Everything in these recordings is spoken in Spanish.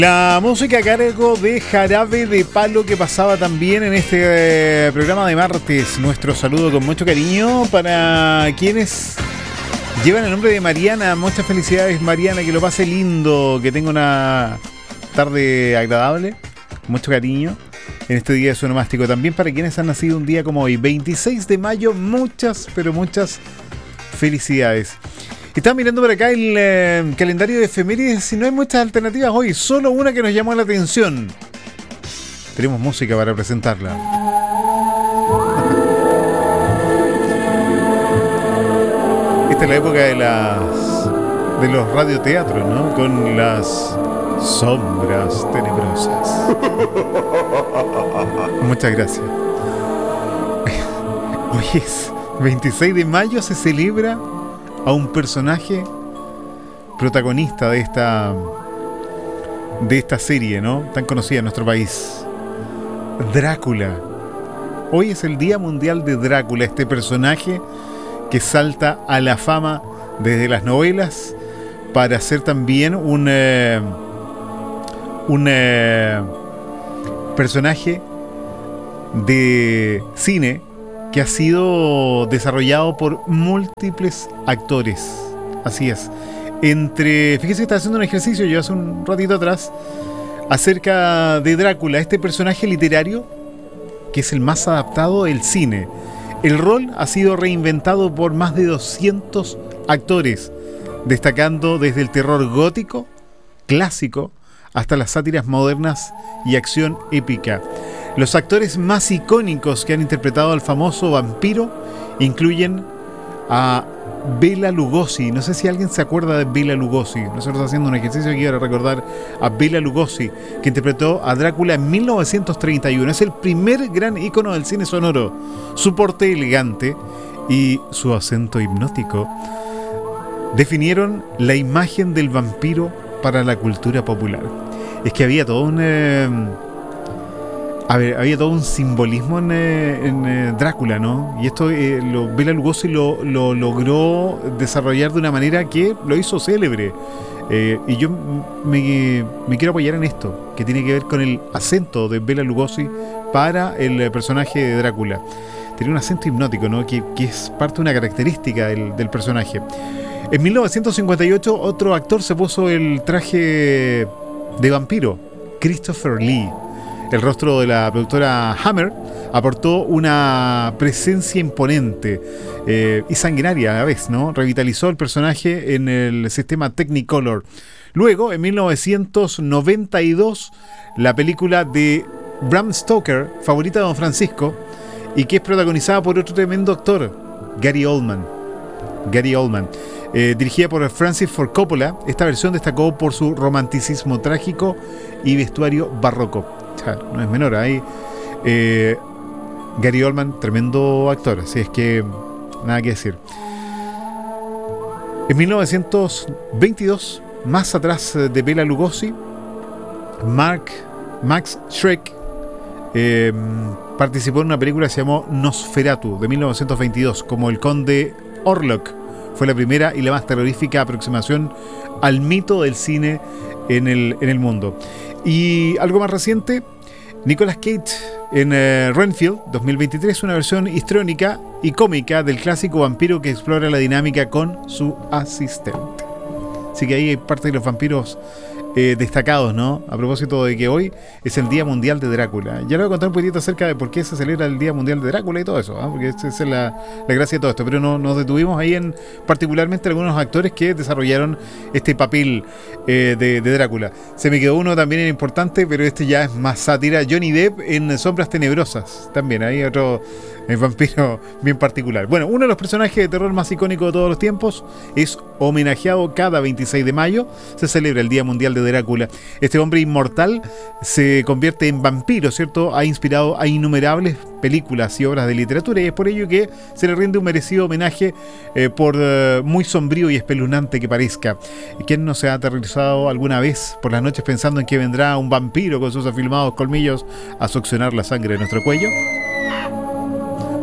La música a cargo de Jarabe de Palo, que pasaba también en este programa de martes. Nuestro saludo con mucho cariño para quienes llevan el nombre de Mariana. Muchas felicidades, Mariana, que lo pase lindo, que tenga una tarde agradable, mucho cariño en este día de su onomástico. También para quienes han nacido un día como hoy, 26 de mayo, muchas, pero muchas felicidades. Estaba mirando por acá el calendario de efemérides y no hay muchas alternativas hoy, solo una que nos llamó la atención. Tenemos música para presentarla. Esta es la época de los radioteatros, ¿no? Con las sombras tenebrosas. Muchas gracias. Hoy es 26 de mayo, se celebra a un personaje protagonista de esta serie, ¿no? Tan conocida en nuestro país. Drácula. Hoy es el Día Mundial de Drácula, este personaje que salta a la fama desde las novelas para ser también un personaje de cine que ha sido desarrollado por múltiples actores. Así es. Fíjese que estaba haciendo un ejercicio yo hace un ratito atrás acerca de Drácula, este personaje literario que es el más adaptado del cine. El rol ha sido reinventado por más de 200 actores, destacando desde el terror gótico, clásico, hasta las sátiras modernas y acción épica. Los actores más icónicos que han interpretado al famoso vampiro incluyen a Bela Lugosi. No sé si alguien se acuerda de Bela Lugosi. Nosotros haciendo un ejercicio aquí para recordar a Bela Lugosi, que interpretó a Drácula en 1931. Es el primer gran ícono del cine sonoro. Su porte elegante y su acento hipnótico definieron la imagen del vampiro para la cultura popular. Es que había todo había todo un simbolismo en Drácula, ¿no? Y esto Bela Lugosi lo logró desarrollar de una manera que lo hizo célebre. Y yo me quiero apoyar en esto, que tiene que ver con el acento de Bela Lugosi para el personaje de Drácula. Tenía un acento hipnótico, ¿no? Que es parte de una característica del personaje. En 1958 otro actor se puso el traje de vampiro, Christopher Lee. El rostro de la productora Hammer aportó una presencia imponente y sanguinaria a la vez, ¿no? Revitalizó el personaje en el sistema Technicolor. Luego, en 1992, la película de Bram Stoker, favorita de Don Francisco, y que es protagonizada por otro tremendo actor, Gary Oldman. Dirigida por Francis Ford Coppola, esta versión destacó por su romanticismo trágico y vestuario barroco. No es menor, ahí Gary Oldman, tremendo actor, así es que nada que decir. En 1922, más atrás de Bela Lugosi, Max Schreck participó en una película que se llamó Nosferatu, de 1922, como el conde Orlok. Fue la primera y la más terrorífica aproximación al mito del cine en el mundo. Y algo más reciente, Nicolas Cage en Renfield 2023, una versión histriónica y cómica del clásico vampiro que explora la dinámica con su asistente. Así que ahí hay parte de los vampiros destacados, ¿no? A propósito de que hoy es el Día Mundial de Drácula. Ya le voy a contar un poquito acerca de por qué se celebra el Día Mundial de Drácula y todo eso, ¿eh? Porque esa es la gracia de todo esto. Pero nos detuvimos ahí en particularmente algunos actores que desarrollaron este papel de Drácula. Se me quedó uno también importante, pero este ya es más sátira. Johnny Depp en Sombras Tenebrosas. También hay otro vampiro bien particular. Bueno, uno de los personajes de terror más icónicos de todos los tiempos es homenajeado cada 26 de mayo. Se celebra el Día Mundial de Drácula. Este hombre inmortal se convierte en vampiro, ¿cierto? Ha inspirado a innumerables películas y obras de literatura y es por ello que se le rinde un merecido homenaje por muy sombrío y espeluznante que parezca. ¿Quién no se ha aterrorizado alguna vez por las noches pensando en que vendrá un vampiro con sus afilmados colmillos a succionar la sangre de nuestro cuello?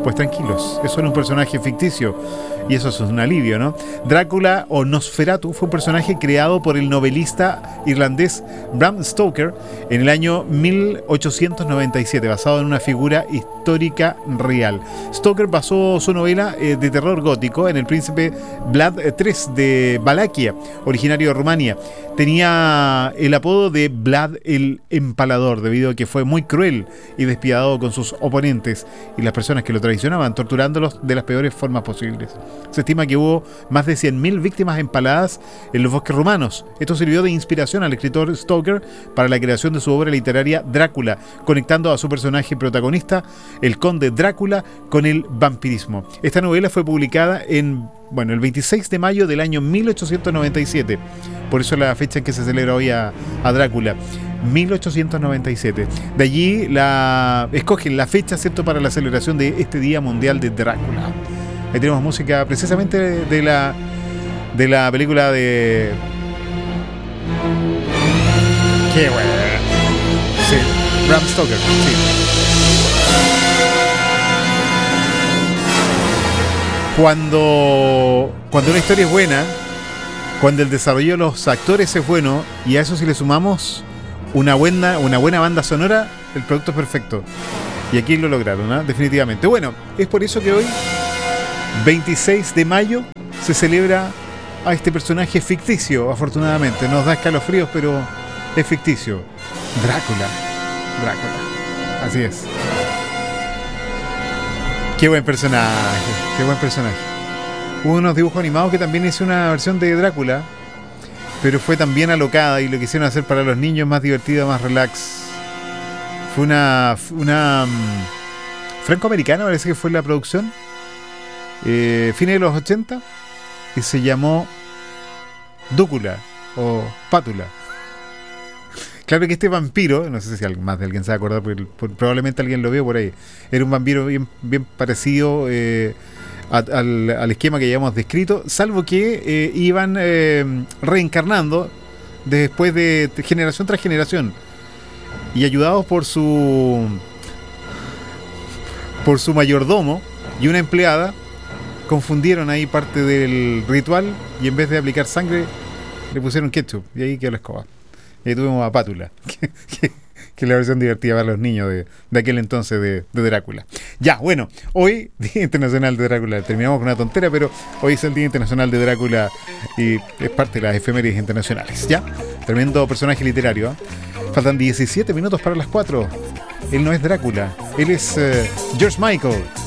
Pues tranquilos, eso era un personaje ficticio y eso es un alivio, ¿no? Drácula o Nosferatu fue un personaje creado por el novelista irlandés Bram Stoker en el año 1897, basado en una figura histórica real. Stoker basó su novela de terror gótico en el príncipe Vlad III de Valaquia, originario de Rumania. Tenía el apodo de Vlad el Empalador, debido a que fue muy cruel y despiadado con sus oponentes y las personas que lo traicionaban, torturándolos de las peores formas posibles. Se estima que hubo más de 100.000 víctimas empaladas en los bosques rumanos. Esto sirvió de inspiración al escritor Stoker para la creación de su obra literaria Drácula, conectando a su personaje protagonista, el conde Drácula, con el vampirismo. Esta novela fue publicada el 26 de mayo del año 1897. Por eso la fecha en que se celebra hoy a Drácula, 1897. De allí escogen la fecha, ¿cierto?, para la celebración de este Día Mundial de Drácula. Ahí tenemos música precisamente de la película de... ¡Qué bueno! Sí, Bram Stoker, sí. Cuando una historia es buena, cuando el desarrollo de los actores es bueno, y a eso si le sumamos una buena banda sonora, el producto es perfecto. Y aquí lo lograron, ¿no? Definitivamente. Bueno, es por eso que hoy, 26 de mayo, se celebra a este personaje ficticio, afortunadamente. Nos da escalofríos, pero es ficticio. Drácula. Así es. Qué buen personaje. Hubo unos dibujos animados que también hizo una versión de Drácula, pero fue también alocada y lo quisieron hacer para los niños, más divertida, más relax. Fue una franco-americana, parece que fue la producción, fines de los 80, y se llamó Dúcula o Pátula. Claro que este vampiro, no sé si más de alguien se va a acordar, porque probablemente alguien lo vio por ahí, era un vampiro bien parecido al esquema que ya hemos descrito, salvo que iban reencarnando después de generación tras generación, y ayudados por su mayordomo y una empleada, confundieron ahí parte del ritual y en vez de aplicar sangre le pusieron ketchup, y ahí quedó la escoba. Y ahí tuvimos a Pátula, que es la versión divertida para los niños de aquel entonces de Drácula. Ya, bueno, hoy Día Internacional de Drácula. Terminamos con una tontera, pero hoy es el Día Internacional de Drácula y es parte de las efemérides internacionales. Ya, tremendo personaje literario, ¿eh? Faltan 17 minutos para las 4. Él no es Drácula, él es George Michael.